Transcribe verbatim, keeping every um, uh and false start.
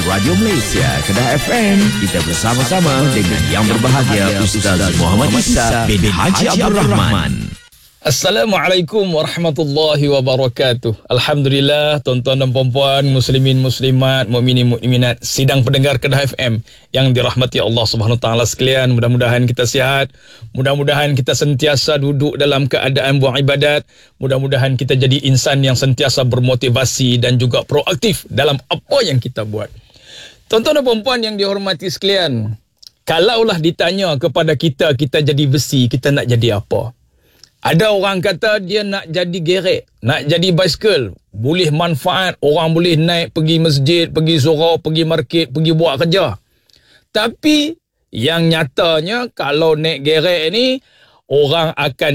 Radio Malaysia, Kedah F M. Kita bersama-sama dengan yang berbahagia Ustaz Muhammad Isa bin Haji Abdul Rahman. Assalamualaikum warahmatullahi wabarakatuh. Alhamdulillah, tuan-tuan dan puan-puan, muslimin muslimat, mukminin mukminat, sidang pendengar Kedah F M yang dirahmati Allah Subhanahu Wa Taala sekalian. Mudah-mudahan kita sihat, mudah-mudahan kita sentiasa duduk dalam keadaan buat ibadat, mudah-mudahan kita jadi insan yang sentiasa bermotivasi dan juga proaktif dalam apa yang kita buat. Tuan-tuan dan puan-puan yang dihormati sekalian, kalaulah ditanya kepada kita, kita jadi besi, kita nak jadi apa? Ada orang kata dia nak jadi gerek, nak jadi basikal, boleh manfaat, orang boleh naik pergi masjid, pergi surau, pergi market, pergi buat kerja. Tapi yang nyatanya kalau naik gerek ni, orang akan